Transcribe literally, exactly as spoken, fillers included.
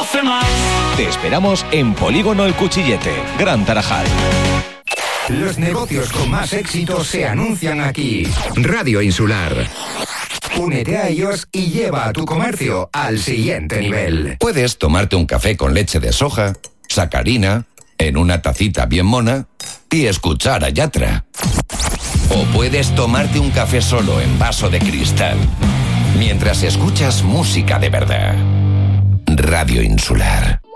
hace más. Te esperamos en Polígono El Cuchillete, Gran Tarajal. Los negocios con más éxito se anuncian aquí. Radio Insular. Únete a ellos y lleva a tu comercio al siguiente nivel. Puedes tomarte un café con leche de soja, sacarina, en una tacita bien mona y escuchar a Yatra. O puedes tomarte un café solo en vaso de cristal, mientras escuchas música de verdad. Radio Insular.